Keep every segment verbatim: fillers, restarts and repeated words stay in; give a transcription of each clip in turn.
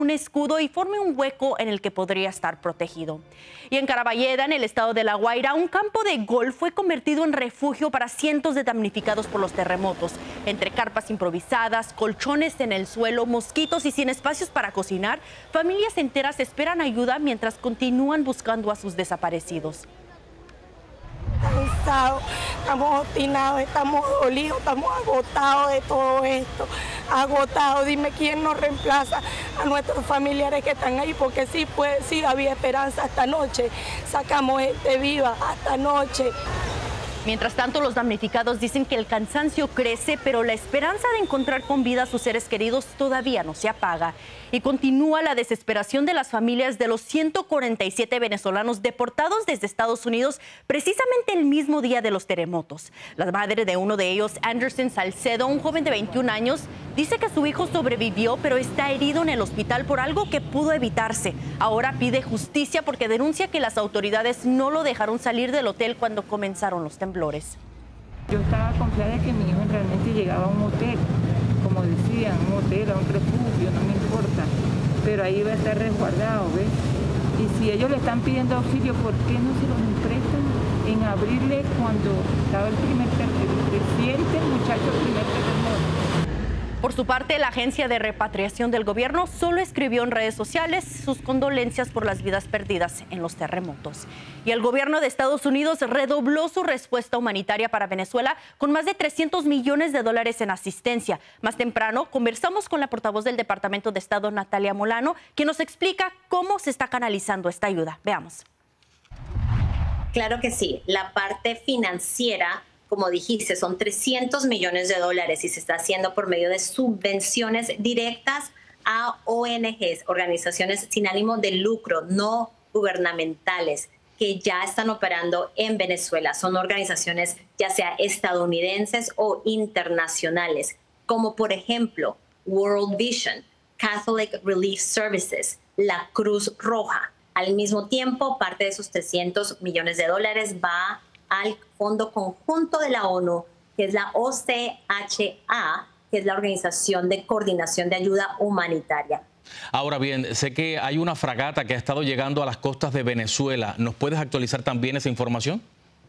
un escudo y forme un hueco en el que podría estar protegido. Y en Caraballeda, en el estado de La Guaira, un campo de golf fue convertido en refugio para cientos de damnificados por los terremotos. Entre carpas improvisadas, colchones en el suelo, mosquitos y sin espacios para cocinar, familias enteras esperan ayuda mientras continúan buscando a sus desaparecidos. Cansados, estamos obstinados, estamos dolidos, estamos agotados de todo esto, agotados. Dime quién nos reemplaza a nuestros familiares que están ahí, porque sí, pues, sí había esperanza esta noche, sacamos gente viva esta noche. Mientras tanto, los damnificados dicen que el cansancio crece, pero la esperanza de encontrar con vida a sus seres queridos todavía no se apaga. Y continúa la desesperación de las familias de los ciento cuarenta y siete venezolanos deportados desde Estados Unidos precisamente el mismo día de los terremotos. La madre de uno de ellos, Anderson Salcedo, un joven de veintiún años, dice que su hijo sobrevivió, pero está herido en el hospital por algo que pudo evitarse. Ahora pide justicia porque denuncia que las autoridades no lo dejaron salir del hotel cuando comenzaron los temblores. Yo estaba confiada de que mi hijo realmente llegaba a un hotel, como decían, un hotel, a un refugio, no me importa, pero ahí va a estar resguardado, ¿ves? Y si ellos le están pidiendo auxilio, ¿por qué no se los prestan en abrirle cuando estaba el primer terremoto, reciente muchacho, el primer terremoto? Por su parte, la Agencia de Repatriación del Gobierno solo escribió en redes sociales sus condolencias por las vidas perdidas en los terremotos. Y el gobierno de Estados Unidos redobló su respuesta humanitaria para Venezuela con más de trescientos millones de dólares en asistencia. Más temprano, conversamos con la portavoz del Departamento de Estado, Natalia Molano, quien nos explica cómo se está canalizando esta ayuda. Veamos. Claro que sí. La parte financiera, como dijiste, son trescientos millones de dólares y se está haciendo por medio de subvenciones directas a O N Ges, organizaciones sin ánimo de lucro, no gubernamentales, que ya están operando en Venezuela. Son organizaciones ya sea estadounidenses o internacionales, como por ejemplo World Vision, Catholic Relief Services, la Cruz Roja. Al mismo tiempo, parte de esos trescientos millones de dólares va al Fondo Conjunto de la ONU, que es la O C H A, que es la Organización de Coordinación de Ayuda Humanitaria. Ahora bien, sé que hay una fragata que ha estado llegando a las costas de Venezuela. ¿Nos puedes actualizar también esa información?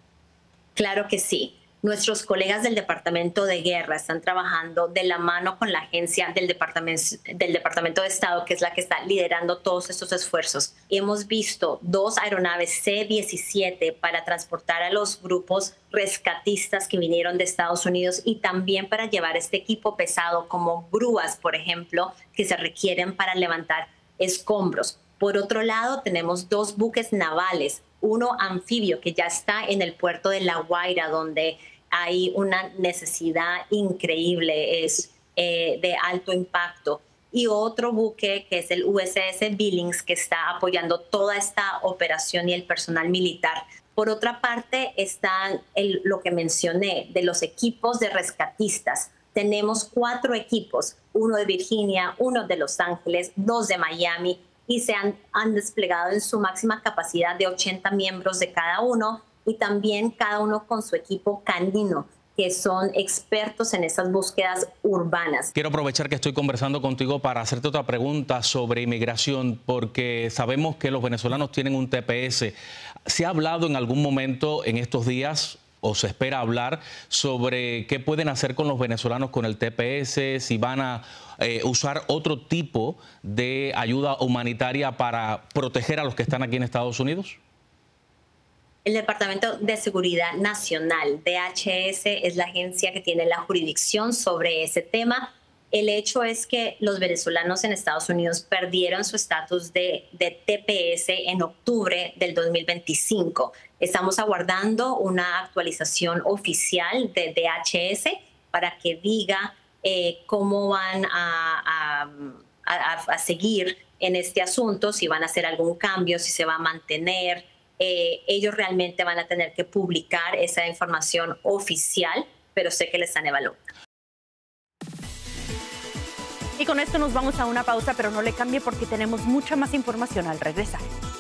Claro que sí. Nuestros colegas del Departamento de Guerra están trabajando de la mano con la agencia del Departamento, del Departamento de Estado, que es la que está liderando todos estos esfuerzos. Hemos visto dos aeronaves C diecisiete para transportar a los grupos rescatistas que vinieron de Estados Unidos y también para llevar este equipo pesado como grúas, por ejemplo, que se requieren para levantar escombros. Por otro lado, tenemos dos buques navales, uno anfibio que ya está en el puerto de La Guaira, donde hay una necesidad increíble, es eh, de alto impacto. Y otro buque que es el U S S Billings, que está apoyando toda esta operación y el personal militar. Por otra parte, están el, lo que mencioné de los equipos de rescatistas. Tenemos cuatro equipos, uno de Virginia, uno de Los Ángeles, dos de Miami, y se han, han desplegado en su máxima capacidad de ochenta miembros de cada uno, y también cada uno con su equipo canino, que son expertos en esas búsquedas urbanas. Quiero aprovechar que estoy conversando contigo para hacerte otra pregunta sobre inmigración, porque sabemos que los venezolanos tienen un T P S. ¿Se ha hablado en algún momento en estos días, o se espera hablar, sobre qué pueden hacer con los venezolanos con el T P S, si van a eh, usar otro tipo de ayuda humanitaria para proteger a los que están aquí en Estados Unidos? El Departamento de Seguridad Nacional, D H S, es la agencia que tiene la jurisdicción sobre ese tema. El hecho es que los venezolanos en Estados Unidos perdieron su estatus de, de T P S en octubre del dos mil veinticinco. Estamos aguardando una actualización oficial de D H S para que diga eh, cómo van a, a, a, a seguir en este asunto, si van a hacer algún cambio, si se va a mantener. Eh, ellos realmente van a tener que publicar esa información oficial, pero sé que la están evaluando. Y con esto nos vamos a una pausa, pero no le cambie porque tenemos mucha más información al regresar.